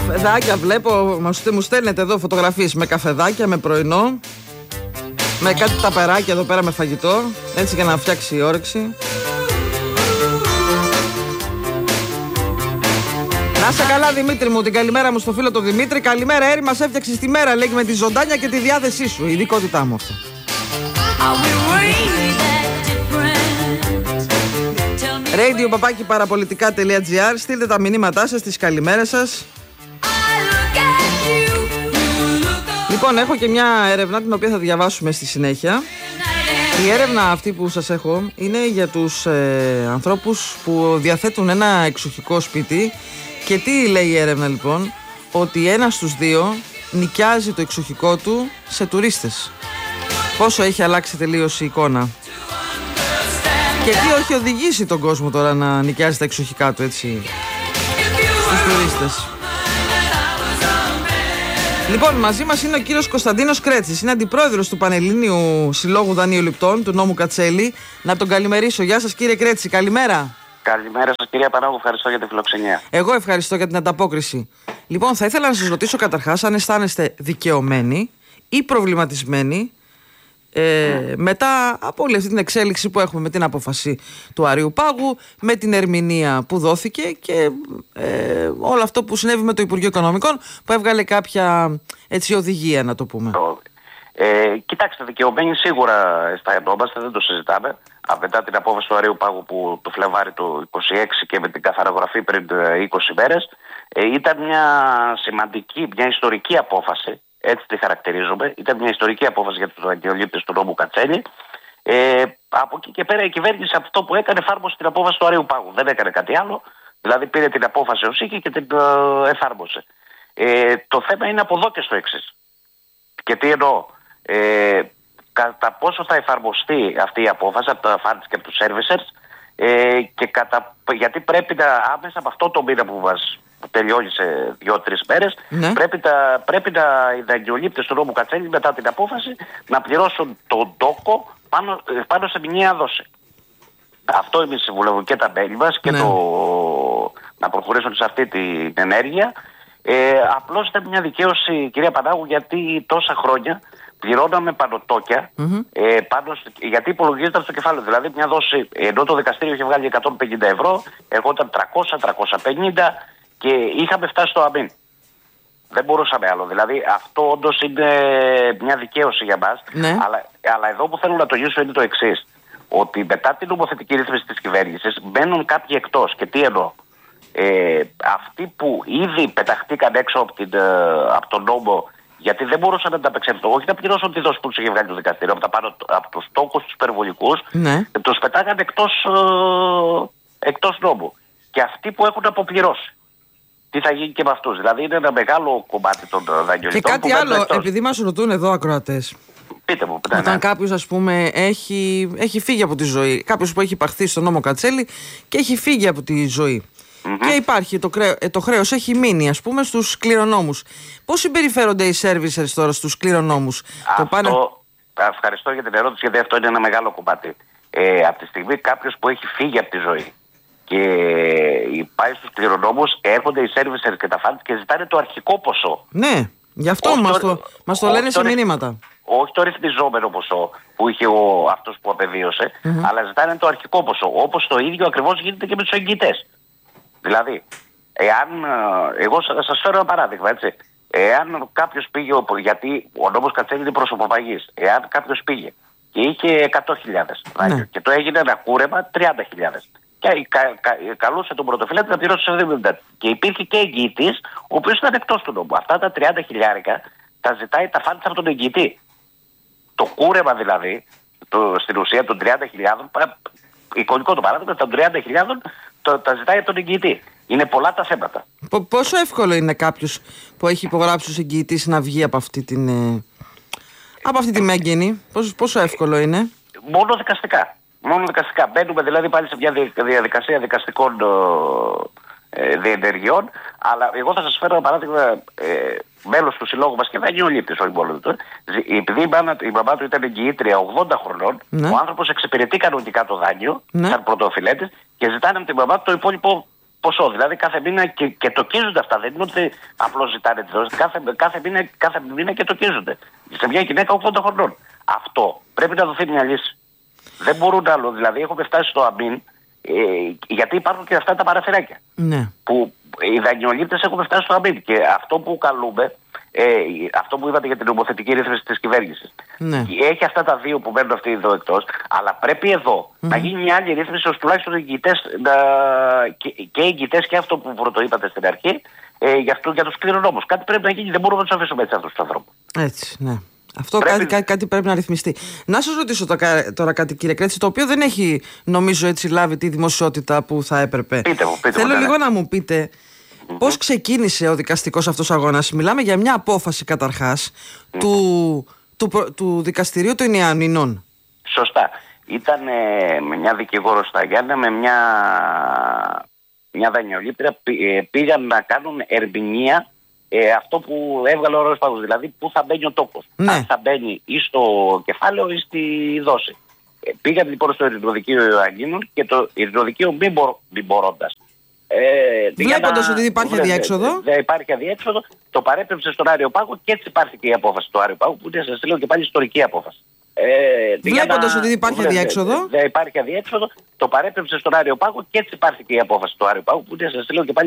Καφεδάκια βλέπω, μου στέλνετε εδώ φωτογραφίες με καφεδάκια, με πρωινό, με κάτι ταπεράκια εδώ πέρα με φαγητό, έτσι για να φτιάξει η όρεξη. Να σε καλά, Δημήτρη μου, την καλημέρα μου στο φίλο το Δημήτρη. Καλημέρα, Έρη, μας έφτιαξες τη μέρα, λέγει, με τη ζωντάνια και τη διάθεσή σου. Η ειδικότητά μου αυτό. radio@parapolitica.gr. Στείλτε τα μηνύματά σας, τις καλημέρες σας. Λοιπόν, έχω και μια έρευνα την οποία θα διαβάσουμε στη συνέχεια. Η έρευνα αυτή που σας έχω είναι για τους ανθρώπους που διαθέτουν ένα εξοχικό σπίτι. Και τι λέει η έρευνα λοιπόν? Ότι 1 στους 2 νοικιάζει το εξοχικό του σε τουρίστες. Πόσο έχει αλλάξει τελείως η εικόνα. Και τι έχει οδηγήσει τον κόσμο τώρα να νοικιάζει τα εξοχικά του, έτσι, στους τουρίστες. Λοιπόν, μαζί μας είναι ο κύριος Κωνσταντίνος Κρέτσης. Είναι αντιπρόεδρος του Πανελλήνιου Συλλόγου Δανειοληπτών του νόμου Κατσέλη. Να τον καλημερίσω. Γεια σας, κύριε Κρέτση, καλημέρα. Καλημέρα σας, κυρία Πανάγου, ευχαριστώ για τη φιλοξενία. Εγώ ευχαριστώ για την ανταπόκριση. Λοιπόν, θα ήθελα να σας ρωτήσω καταρχάς αν αισθάνεστε δικαιωμένοι ή προβληματισμένοι μετά από όλη αυτή την εξέλιξη που έχουμε με την απόφαση του Αριού Πάγου, με την ερμηνεία που δόθηκε και όλο αυτό που συνέβη με το Υπουργείο Οικονομικών που έβγαλε κάποια, έτσι, οδηγία, να το πούμε. Κοιτάξτε, δικαιωμένοι σίγουρα αισθανόμαστε, δεν το συζητάμε. Μετά την απόφαση του Αριού Πάγου που το Φλεβάρι του 26 και με την καθαρογραφή πριν 20 μέρες, ήταν μια σημαντική, μια ιστορική απόφαση. Έτσι τη χαρακτηρίζουμε. Ήταν μια ιστορική απόφαση για τους δανειολήπτες του νόμου Κατσέλη. Από εκεί και πέρα η κυβέρνηση αυτό που έκανε, εφάρμοσε την απόφαση του Αριού Πάγου. Δεν έκανε κάτι άλλο. Δηλαδή πήρε την απόφαση ως είχε και την εφάρμοσε. Το θέμα είναι από εδώ και στο εξής. Και τι εννοώ? Κατά πόσο θα εφαρμοστεί αυτή η απόφαση από τα funds και από τους servicers, και γιατί πρέπει άμεσα από αυτό το μήνα που μας τελειώνει σε 2-3 μέρες, ναι, πρέπει οι δανειολήπτες του νόμου Κατσέλη μετά την απόφαση να πληρώσουν τον τόκο πάνω σε μηνιαία δόση. Αυτό εμείς συμβουλεύουμε και τα μέλη μας και να προχωρήσουν σε αυτή την ενέργεια. Απλώς ήταν μια δικαίωση, κυρία Πανάγου, γιατί τόσα χρόνια πληρώναμε πανωτόκια, γιατί υπολογίζονταν στο κεφάλαιο. Δηλαδή μια δόση, ενώ το δικαστήριο είχε βγάλει 150 ευρώ, ερχόταν 300-350 και είχαμε φτάσει στο αμήν. Δεν μπορούσαμε άλλο. Δηλαδή αυτό όντως είναι μια δικαίωση για μας. Ναι. Αλλά εδώ που θέλω να τονίσω είναι το εξής. Ότι μετά την νομοθετική ρύθμιση της κυβέρνησης μπαίνουν κάποιοι εκτός. Και τι εννοώ? Αυτοί που ήδη πεταχτήκαν έξω από τον νόμο, γιατί δεν μπορούσαν να ανταπεξέλθουν, όχι να πληρώσουν τη δόση που τους είχε βγάλει το δικαστήριο, από τους τόκους τους υπερβολικούς, ναι, τους πετάγαν εκτός νόμου. Και αυτοί που έχουν αποπληρώσει, τι θα γίνει και με αυτούς? Δηλαδή είναι ένα μεγάλο κομμάτι των δανειοληπτών. Και κάτι άλλο, επειδή μας ρωτούν εδώ ακροατές. Πείτε μου, όταν κάποιος, ας πούμε, έχει φύγει από τη ζωή, κάποιος που έχει υπαχθεί στον νόμο Κατσέλη και έχει φύγει από τη ζωή, και υπάρχει το χρέος, έχει μείνει, ας πούμε, στους κληρονόμους. Πώς συμπεριφέρονται οι servicers τώρα στους κληρονόμους? Ευχαριστώ για την ερώτηση, γιατί αυτό είναι ένα μεγάλο κομμάτι. Από τη στιγμή κάποιος που έχει φύγει από τη ζωή και πάει στους κληρονόμους, έρχονται οι servicers και τα funds και ζητάνε το αρχικό ποσό. Ναι, γι' αυτό μας το λένε σε μηνύματα. Όχι το ρυθμιζόμενο ποσό που είχε αυτός που απεβίωσε, αλλά ζητάνε το αρχικό ποσό. Όπως το ίδιο ακριβώς γίνεται και με τους εγγυητές. Δηλαδή, εγώ σας φέρω ένα παράδειγμα, έτσι. Εάν κάποιος πήγε, γιατί ο νόμος Κατσέλη είναι προσωποπαγής, εάν κάποιος πήγε και είχε 100.000 δάνειο και το έγινε ένα κούρεμα 30.000 και καλούσε τον πρωτοφυλάτη να πληρώσει 70. Και υπήρχε και εγγυητής, ο οποίος ήταν εκτός του νόμου. Αυτά τα 30.000 τα ζητάει τα φάντα από τον εγγυητή. Το κούρεμα δηλαδή, στην ουσία των 30.000, εικονικό το παράδειγμα, των 30.000 τα ζητάει από τον εγγυητή. Είναι πολλά τα θέματα. Πόσο εύκολο είναι κάποιος που έχει υπογράψει ως εγγυητής να βγει από αυτή τη μέγενη? Πόσο εύκολο είναι? Μόνο δικαστικά. Μπαίνουμε δηλαδή πάλι σε μια διαδικασία δικαστικών διενεργειών. Αλλά εγώ θα σας φέρω ένα παράδειγμα, μέλος του συλλόγου μας και δανειολήπτης, όχι μόνο του. Επειδή η μαμά του ήταν εγγυήτρια 80 χρονών, ο άνθρωπος εξυπηρετεί κανονικά το δάνειο, σαν πρωτοφυλέτης, και ζητάνε από την μαμά του το υπόλοιπο ποσό. Δηλαδή κάθε μήνα και τοκίζονται αυτά. Δεν είναι ότι απλώς ζητάνε τη δόση. Κάθε μήνα και τοκίζονται. Σε μια γυναίκα 80 χρονών. Αυτό πρέπει να δοθεί μια λύση. Δεν μπορούν άλλο. Δηλαδή έχουμε φτάσει στο αμήν, γιατί υπάρχουν και αυτά τα παραθυράκια. Ναι. Που οι δανειολήπτες έχουμε φτάσει στο αμήν. Και αυτό που καλούμε, αυτό που είπατε για την νομοθετική ρύθμιση της κυβέρνησης. Ναι. Έχει αυτά τα δύο που μένουν αυτοί εδώ εκτός, αλλά πρέπει εδώ να γίνει μια άλλη ρύθμιση ώστε τουλάχιστον οι εγγυητές, και οι εγγυητές και αυτό που πρωτοείπατε στην αρχή, για τους κληρονόμους. Κάτι πρέπει να γίνει, δεν μπορούμε να τους αφήσουμε έτσι αυτούς τους ανθρώπους. Έτσι, ναι. Αυτό κάτι πρέπει να ρυθμιστεί. Να σας ρωτήσω τώρα κάτι, κύριε Κρέτση, το οποίο δεν έχει, νομίζω, έτσι λάβει τη δημοσιότητα που θα έπρεπε. Θέλω λίγο να μου πείτε πώς ξεκίνησε ο δικαστικός αυτός αγώνας. Μιλάμε για μια απόφαση καταρχάς του Δικαστηρίου των Ιαννινών. Σωστά. Ήταν με μια δικηγόρο στα Γιάννα, με μια δανειολήπτρια, πήγαν να κάνουν ερμηνεία αυτό που έβγαλε ο Ωραίος Πάγος, δηλαδή πού θα μπαίνει ο τόκος. Ναι. Αν θα μπαίνει ή στο κεφάλαιο ή στη δόση. Πήγαν λοιπόν στο Ειρηνοδικείο Ιωαννίνων και το Ειρηνοδικείο μην μπορώντας. Βλέποντας ότι υπάρχει αδιέξοδο. Δεν υπάρχει αδιέξοδο, το παρέπεμψε στον Άριο Πάγο και έτσι υπάρχει και η απόφαση του Άριου Πάγου, που είναι, σας λέω και πάλι, ιστορική απόφαση. Βλέποντας ότι υπάρχει αδιέξοδο. Δεν υπάρχει αδιέξοδο, το παρέπεμψε στον Άριο Πάγο και έτσι υπάρχει και η απόφαση του Άριου Πάγου, που είναι, σας λέω και πάλι.